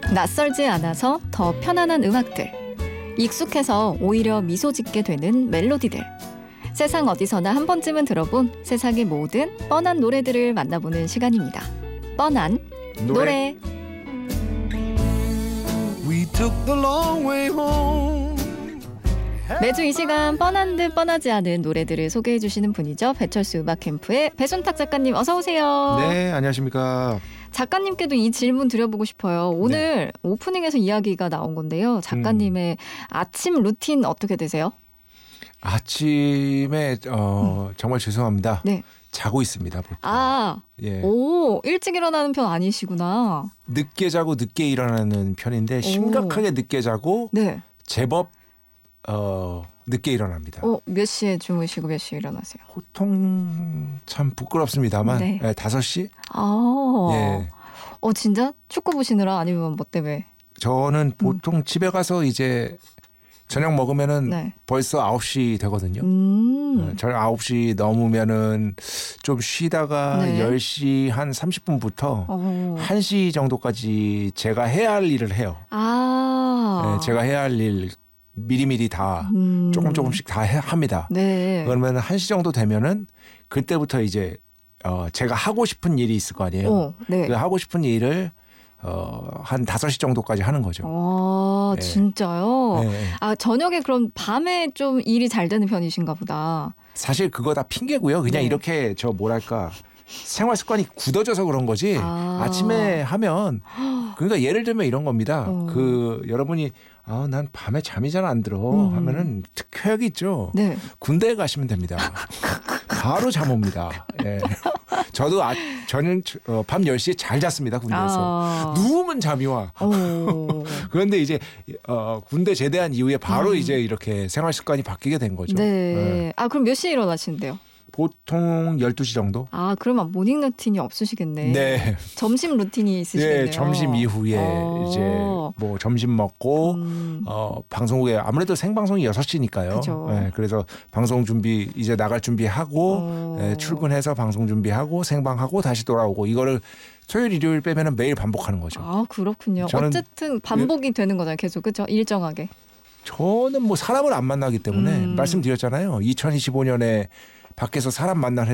낯설지 않아서 더 편안한 음악들, 익숙해서 오히려 미소 짓게 되는 멜로디들, 세상 어디서나 한 번쯤은 들어본 세상의 모든 뻔한 노래들을 만나보는 시간입니다. 뻔한 노래. We took the long way home. 매주 이 시간 뻔한 듯 뻔하지 않은 노래들을 소개해 주시는 분이죠. 배철수 음악캠프의 배순탁 작가님, 어서 오세요. 네, 안녕하십니까. 작가님께도 이 질문 드려보고 싶어요. 오늘 오프닝에서 이야기가 나온 건데요. 작가님의 아침 루틴 어떻게 되세요? 아침에 정말 죄송합니다. 네. 자고 있습니다. 보통. 예. 오, 일찍 일어나는 편 아니시구나. 늦게 자고 늦게 일어나는 편인데 심각하게 늦게 자고 네. 제법 늦게 일어납니다. 몇 시에 주무시고 몇 시에 일어나세요? 보통 참 부끄럽습니다만 네. 5시? 아, 예. 진짜? 축구 보시느라 아니면 뭐 때문에? 저는 보통 집에 가서 이제 저녁 먹으면은 네. 벌써 9시 되거든요. 저녁 9시 넘으면은 좀 쉬다가 네. 10시 한 30분부터 1시 정도까지 제가 해야 할 일을 해요. 네, 제가 해야 할 일 미리미리 다 조금씩 다 합니다. 네. 그러면 1시 정도 되면은 그때부터 이제 제가 하고 싶은 일이 있을 거 아니에요. 네. 그 하고 싶은 일을 한 5시 정도까지 하는 거죠. 네. 진짜요? 네. 저녁에 그럼 밤에 좀 일이 잘 되는 편이신가 보다. 사실 그거 다 핑계고요. 그냥 네. 이렇게 생활 습관이 굳어져서 그런 거지. 아침에 하면 그러니까 예를 들면 이런 겁니다. 여러분이 난 밤에 잠이 잘 안 들어 하면은 특효약이 있죠. 네. 군대에 가시면 됩니다. 바로 잠 옵니다. 예. 저도 저는 밤 10시에 잘 잤습니다. 군대에서. 누우면 잠이 와. 그런데 이제 군대 제대한 이후에 바로 이제 이렇게 생활 습관이 바뀌게 된 거죠. 네. 그럼 몇 시에 일어나시는데요? 보통 12시 정도? 그러면 모닝 루틴이 없으시겠네. 네. 점심 루틴이 있으시겠네요. 네, 점심 이후에 이제 뭐 점심 먹고 방송국에 아무래도 생방송이 6시니까요. 그죠. 네, 그래서 방송 준비 이제 나갈 준비하고 출근해서 방송 준비하고 생방하고 다시 돌아오고 이거를 토요일 일요일 빼면은 매일 반복하는 거죠. 그렇군요. 어쨌든 반복이 되는 거잖아요. 계속 그렇죠? 일정하게. 저는 뭐 사람을 안 만나기 때문에 말씀드렸잖아요. 2025년에 밖에서 사람 만날